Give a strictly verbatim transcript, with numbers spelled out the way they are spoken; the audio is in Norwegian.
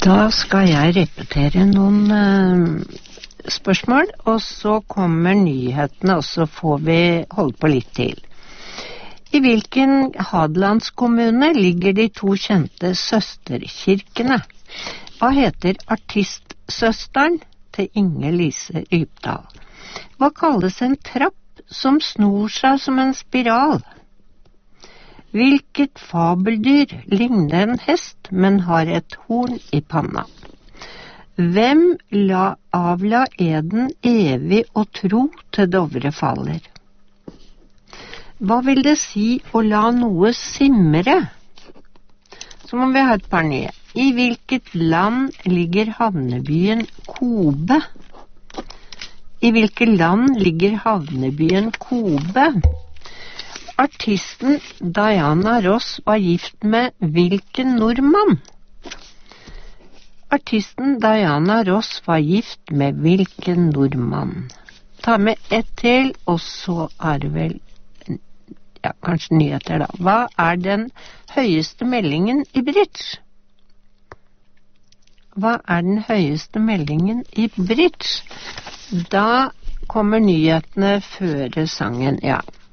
Da skal jeg repetere noen uh, spørsmål, og så kommer nyhetene, og så får vi holde på litt til. I hvilken Hadelandskommune ligger de to kjente søsterkirkene? Hva heter artistsøsteren til Inger-Lise Rypdal? Hva kalles en trapp som snor seg som en spiral? Hvilket fabeldyr ligner en hest, men har et horn i panna? Hvem la avla eden evig og tro til Dovre faller? Hva vil det si å la noe simre? Så må vi ha et par nye. I hvilket land ligger havnebyen Kobe? I hvilket land ligger havnebyen Kobe? Artisten Diana Ross var gift med hvilken nordmann? Artisten Diana Ross var gift med hvilken nordmann? Ta med ett til, og så er det vel, ja, kanskje nyheter da. Hva er den høyeste meldingen i bridge? Hva er den høyeste meldingen i bridge? Da kommer nyhetene før sangen, ja.